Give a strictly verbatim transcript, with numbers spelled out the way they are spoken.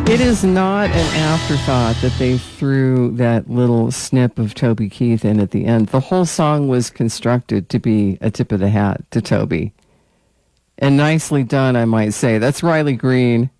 It is not an afterthought that they threw that little snip of Toby Keith in at the end. The whole song was constructed to be a tip of the hat to Toby. And nicely done, I might say. That's Riley Green